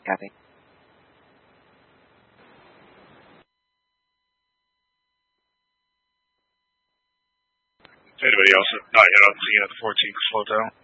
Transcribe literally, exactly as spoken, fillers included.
Copy. Anybody else not yet on scene at the fourteenth float down?